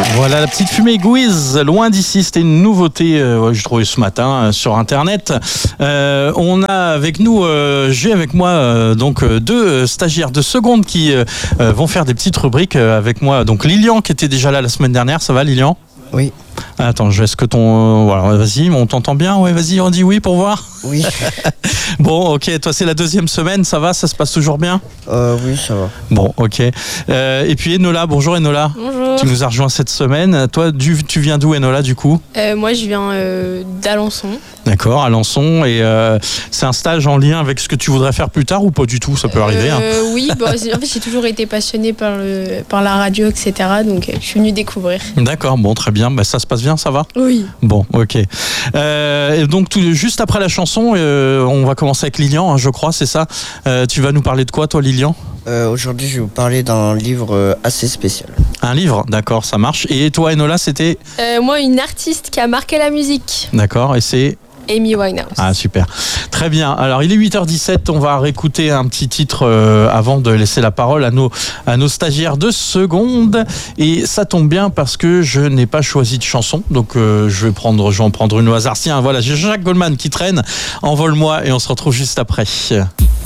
Voilà la petite fumée Guiz, loin d'ici, c'était une nouveauté j'ai trouvé ce matin sur internet. On a avec nous, j'ai avec moi donc deux stagiaires de seconde qui vont faire des petites rubriques avec moi. Donc Lilian qui était déjà là la semaine dernière, ça va Lilian ? Oui. Attends, est-ce que voilà, vas-y, on t'entend bien ? Ouais, vas-y, on dit oui pour voir. Oui. Bon, ok, toi c'est la deuxième semaine, ça va ? Ça se passe toujours bien ? Oui, ça va. Bon, ok. Et puis Enola, bonjour Enola. Bonjour. Tu nous as rejoint cette semaine. Toi, tu viens d'où Enola du coup ? Moi je viens d'Alençon. D'accord, Alençon. Et c'est un stage en lien avec ce que tu voudrais faire plus tard ou pas du tout ? Ça peut arriver. Hein. Oui, en fait j'ai toujours été passionnée par la radio, etc. Donc je suis venue découvrir. D'accord, bon, très bien. Bah, ça se passe bien, ça va ? Oui. Bon, ok. Et donc, juste après la chanson, on va commencer avec Lilian, hein, je crois, c'est ça ? Tu vas nous parler de quoi, toi, Lilian ? Aujourd'hui, je vais vous parler d'un livre assez spécial. Un livre, d'accord, ça marche. Et toi, Enola, c'était ? Moi, une artiste qui a marqué la musique. D'accord, et c'est ? Amy Winehouse. Ah, super. Très bien. Alors, il est 8h17. On va réécouter un petit titre avant de laisser la parole à nos stagiaires de seconde. Et ça tombe bien parce que je n'ai pas choisi de chanson. Donc, je vais en prendre une au hasard. Tiens, voilà, j'ai Jacques Goldman qui traîne. Envole-moi et on se retrouve juste après.